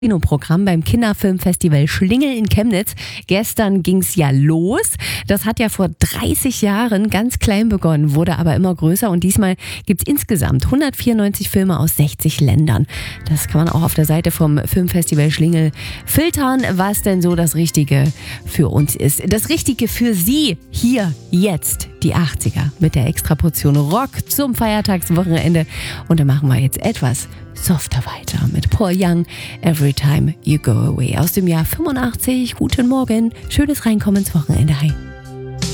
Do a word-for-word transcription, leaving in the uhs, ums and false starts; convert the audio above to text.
Kinoprogramm beim Kinderfilmfestival Schlingel in Chemnitz. Gestern ging's ja los. Das hat ja vor dreißig Jahren ganz klein begonnen, wurde aber immer größer und diesmal gibt's insgesamt hundertvierundneunzig Filme aus sechzig Ländern. Das kann man auch auf der Seite vom Filmfestival Schlingel filtern, was denn so das Richtige für uns ist. Das Richtige für Sie hier, jetzt, die achtziger mit der Extraportion Rock zum Feiertagswochenende. Und da machen wir jetzt etwas softer weiter mit Paul Young, Every Time You Go Away aus dem Jahr fünfundachtzig. Guten Morgen, schönes Reinkommen ins Wochenende. Hi.